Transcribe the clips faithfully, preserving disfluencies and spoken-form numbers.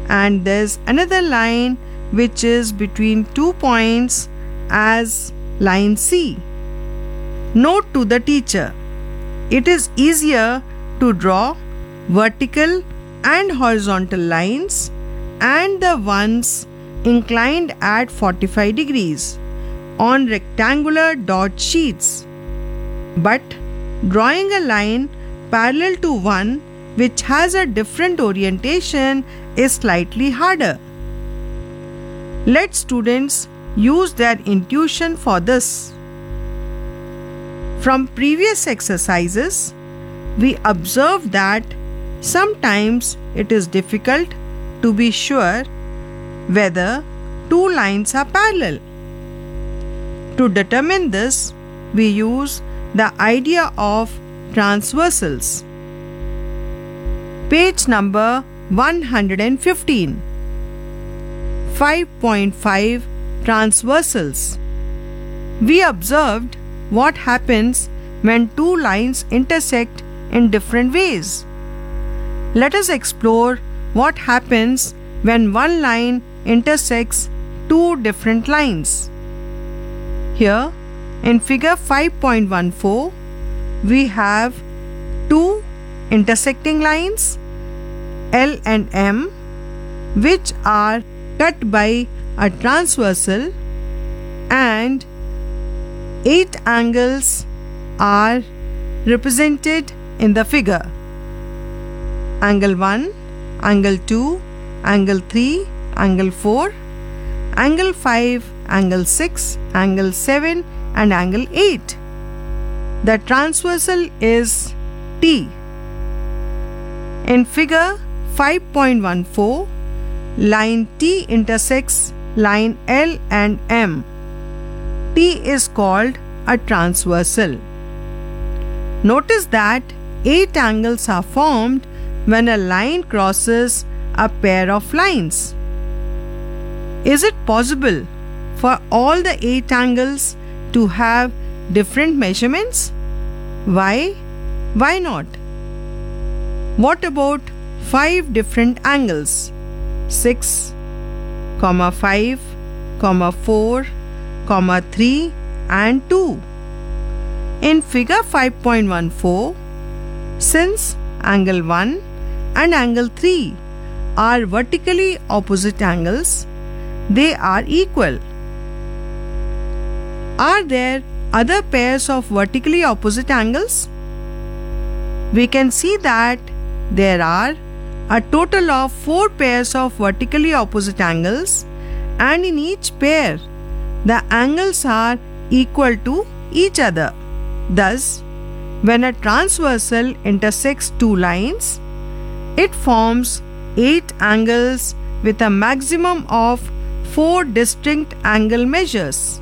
and there's another line which is between two points as line C. Note to the teacher: it is easier to draw vertical and horizontal lines and the ones inclined at forty-five degrees on rectangular dot sheets. But drawing a line parallel to one which has a different orientation is slightly harder. Let students use their intuition for this. From previous exercises, we observed that sometimes it is difficult to be sure whether two lines are parallel. To determine this, we use the idea of transversals. Page number one hundred fifteen. five point five Transversals. We observed what happens when two lines intersect in different ways. Let us explore what happens when one line intersects two different lines. Here, in figure five point one four, we have two intersecting lines, L and M, which are cut by a transversal, and eight angles are represented in the figure. Angle one, angle two, angle three, angle four, angle five, angle six, angle seven, and angle eight. The transversal is T. In figure five point one four, line T intersects line L and M. T is called a transversal. Notice that eight angles are formed when a line crosses a pair of lines. Is it possible for all the eight angles to have different measurements? Why? Why not? What about five different angles? six, five, four, three, and two. In figure five point one four, since angle one and angle three are vertically opposite angles, they are equal. Are there other pairs of vertically opposite angles? We can see that there are a total of four pairs of vertically opposite angles, and in each pair, the angles are equal to each other. Thus, when a transversal intersects two lines, it forms eight angles with a maximum of four distinct angle measures.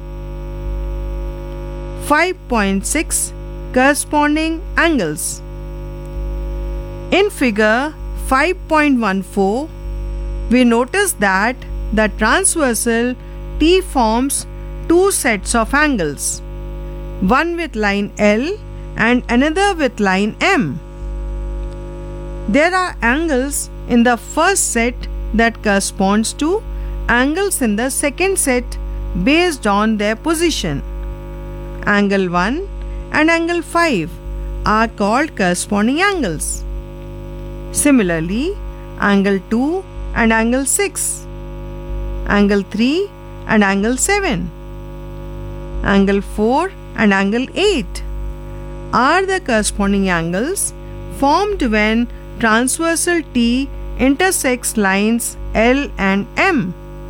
five point six Corresponding angles. In figure five point one four, we notice that the transversal T forms two sets of angles, one with line L and another with line M. There are angles in the first set that corresponds to angles in the second set based on their position. Angle one and angle five are called corresponding angles. Similarly, angle two and angle six, angle three and angle seven, angle four and angle eight are the corresponding angles formed when transversal T intersects lines L and M.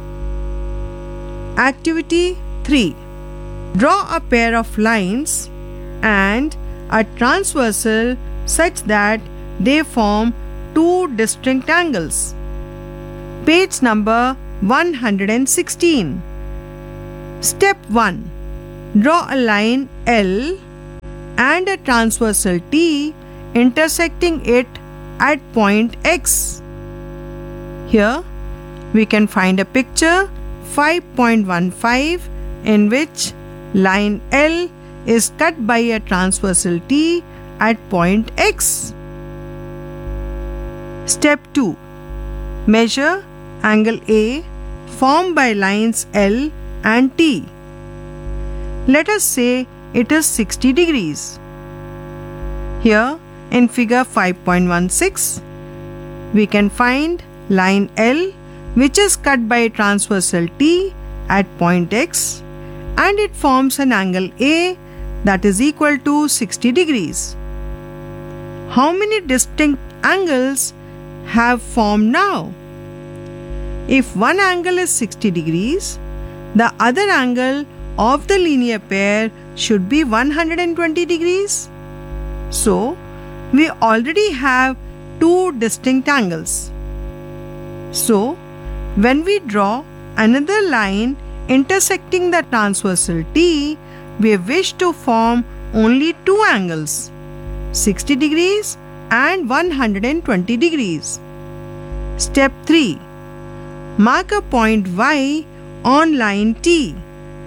Activity three. Draw a pair of lines and a transversal such that they form two distinct angles. Page number one hundred sixteen. Step one. Draw a line L and a transversal T intersecting it at point X. Here we can find a picture five point one five in which line L is cut by a transversal T at point X. Step two. Measure angle A formed by lines L and T. Let us say it is sixty degrees. Here in figure five point one six, we can find line L which is cut by transversal T at point X, and it forms an angle A that is equal to sixty degrees. How many distinct angles have formed now? If one angle is sixty degrees, the other angle of the linear pair should be one hundred twenty degrees. So, we already have two distinct angles. So, when we draw another line intersecting the transversal T, we wish to form only two angles, sixty degrees and one hundred twenty degrees. Step three. Mark a point Y on line T.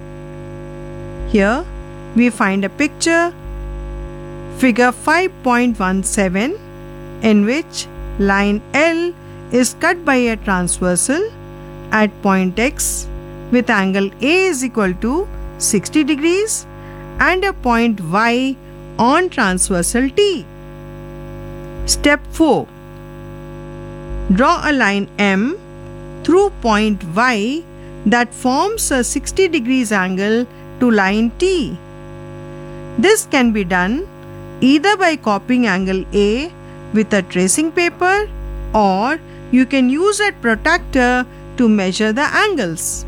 Here we find a picture, figure five point one seven, in which line L is cut by a transversal at point X with angle A is equal to sixty degrees and a point Y on transversal T. Step four. Draw a line M through point Y that forms a sixty degrees angle to line T. This can be done either by copying angle A with a tracing paper, or you can use a protractor to measure the angles.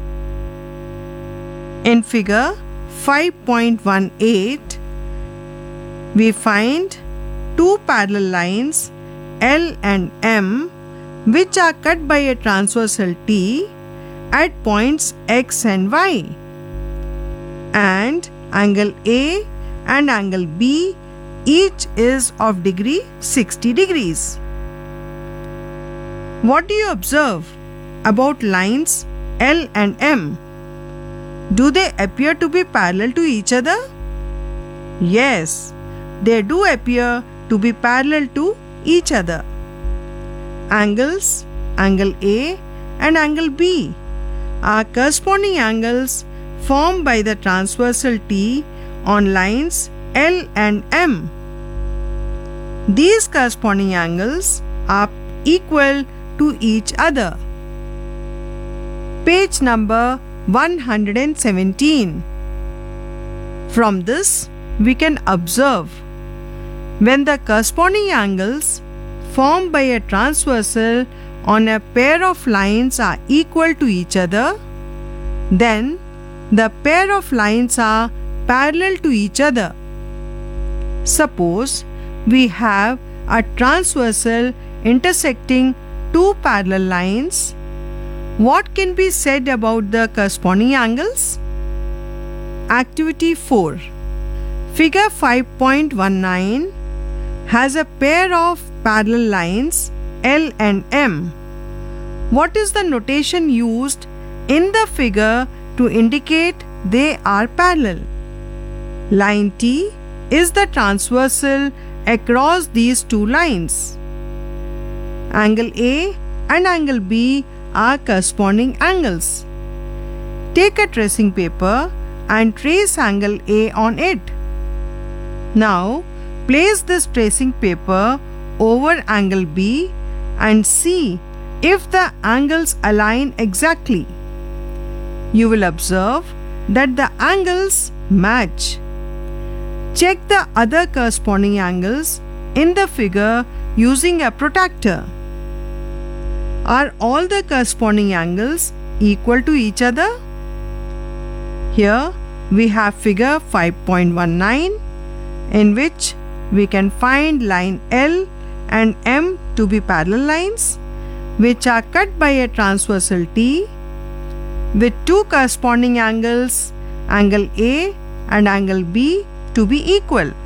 In figure five point one eight, we find two parallel lines L and M which are cut by a transversal T at points X and Y, and angle A and angle B each is of degree sixty degrees. What do you observe about lines L and M? Do they appear to be parallel to each other? Yes, they do appear to be parallel to each other. Angles, angle A and angle B, are corresponding angles formed by the transversal T on lines L and M. These corresponding angles are equal to each other. Page number one hundred seventeen. From this, we can observe when the corresponding angles formed by a transversal on a pair of lines are equal to each other, then the pair of lines are parallel to each other. Suppose we have a transversal intersecting two parallel lines. What can be said about the corresponding angles? Activity four. Figure five point one nine has a pair of parallel lines L and M. What is the notation used in the figure to indicate they are parallel? Line T is the transversal across these two lines. Angle A and angle B are corresponding angles. Take a tracing paper and trace angle A on it. Now, place this tracing paper over angle B and see if the angles align exactly. You will observe that the angles match. Check the other corresponding angles in the figure using a protractor. Are all the corresponding angles equal to each other? Here we have figure five point one nine, in which we can find line L and M to be parallel lines which are cut by a transversal T with two corresponding angles, angle A and angle B, to be equal.